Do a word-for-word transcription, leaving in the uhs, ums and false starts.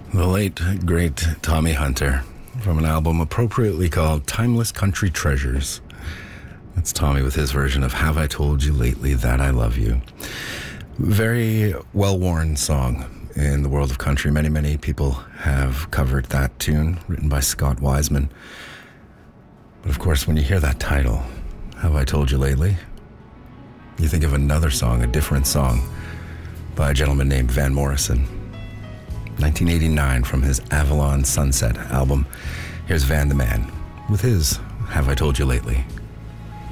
The late, great Tommy Hunter from an album appropriately called Timeless Country Treasures. That's Tommy with his version of Have I Told You Lately That I Love You. Very well-worn song in the world of country. Many, many people have covered that tune, written by Scott Wiseman. But of course, when you hear that title, Have I Told You Lately, you think of another song, a different song, by a gentleman named Van Morrison. nineteen eighty-nine from his Avalon Sunset album. Here's Van the Man with his Have I Told You Lately.